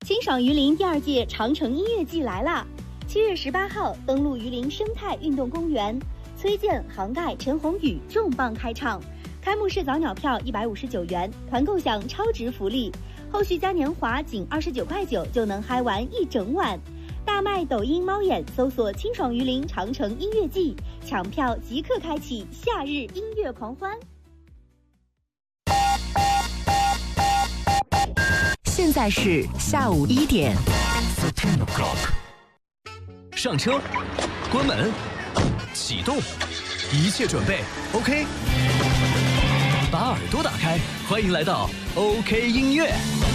清爽榆林第2届长城音乐季来啦！7月18号登陆榆林生态运动公园，崔健、杭盖、陈鸿宇重磅开唱。开幕式早鸟票159元，团购享超值福利，后续嘉年华仅29.9块就能嗨完一整晚。大麦抖音猫眼搜索清爽榆林长城音乐季，抢票即刻开启夏日音乐狂欢。 现在是下午1点。 上车，关门，启动，一切准备 OK。把耳朵打开，欢迎来到 OK 音乐。